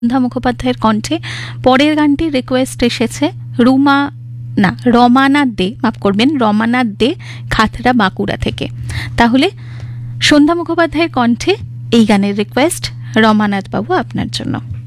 সন্ধ্যা মুখোপাধ্যায়ের কণ্ঠে পরের গানটির রিকোয়েস্ট এসেছে রমানাথ দে খাতড়া বাঁকুড়া থেকে। তাহলে সন্ধ্যা মুখোপাধ্যায়ের কণ্ঠে এই গানের রিকোয়েস্ট রমানাথ বাবু আপনার জন্য।